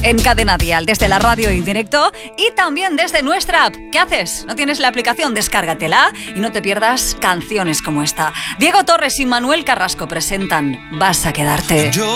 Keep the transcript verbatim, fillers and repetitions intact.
en Cadena Dial, desde la radio en directo y también desde nuestra app. ¿Qué haces? ¿No tienes la aplicación? Descárgatela y no te pierdas canciones como esta. Diego Torres y Manuel Carrasco presentan Vas a quedarte.